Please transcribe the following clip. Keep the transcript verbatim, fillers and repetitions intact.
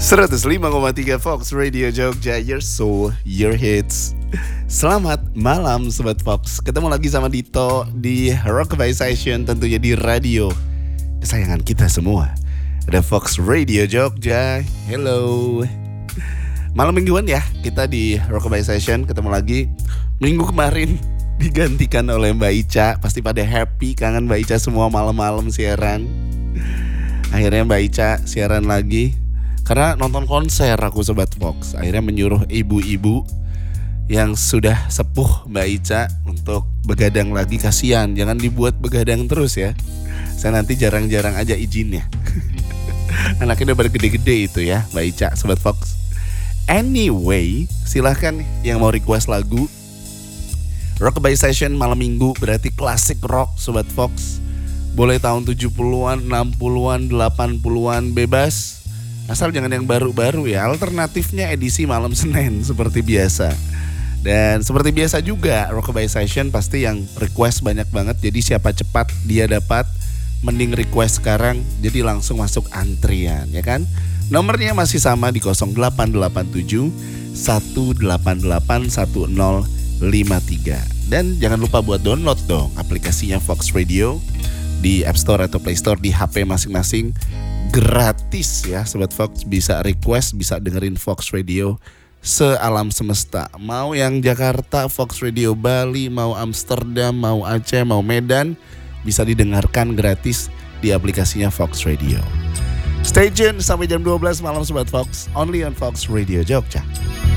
seratus lima koma tiga Fox Radio Jogja, your soul, your hits. Selamat malam Sobat Fox. Ketemu lagi sama Dito di Rockabye Session, tentunya di radio kesayangan kita semua. Ada Fox Radio Jogja. Hello. Malam mingguan ya, kita di Rockabye Session ketemu lagi. Minggu kemarin digantikan oleh Mbak Ica. Pasti pada happy, kangen Mbak Ica semua malam-malam siaran. Akhirnya Mbak Ica siaran lagi. Karena nonton konser aku Sobat Fox, akhirnya menyuruh ibu-ibu yang sudah sepuh Mbak Ica untuk begadang lagi. Kasihan, jangan dibuat begadang terus ya. Saya nanti jarang-jarang aja izinnya. Anaknya udah bergede-gede itu ya Mbak Ica, Sobat Fox. Anyway, silahkan yang mau request lagu. Rockabye Session malam minggu berarti klasik rock Sobat Fox. Boleh tahun tujuh puluhan, enam puluhan, delapan puluhan, bebas. Asal jangan yang baru-baru ya. Alternatifnya edisi malam Senin seperti biasa. Dan seperti biasa juga Rockabye Session pasti yang request banyak banget. Jadi siapa cepat dia dapat. Mending request sekarang, jadi langsung masuk antrian ya kan. Nomornya masih sama di nol delapan delapan tujuh satu delapan delapan satu nol lima tiga. Dan jangan lupa buat download dong aplikasinya Fox Radio di App Store atau Play Store di H P masing-masing. Gratis ya Sobat Fox, bisa request, bisa dengerin Fox Radio sealam semesta. Mau yang Jakarta, Fox Radio Bali, mau Amsterdam, mau Aceh, mau Medan, bisa didengarkan gratis di aplikasinya Fox Radio. Stay tune sampai jam dua belas malam Sobat Fox, only on Fox Radio Jogja.